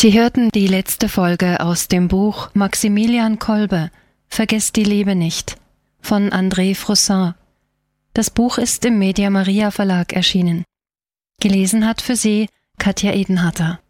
Sie hörten die letzte Folge aus dem Buch Maximilian Kolbe, Vergesst die Liebe nicht, von André Froissart. Das Buch ist im Media Maria Verlag erschienen. Gelesen hat für Sie Katja Edenharter.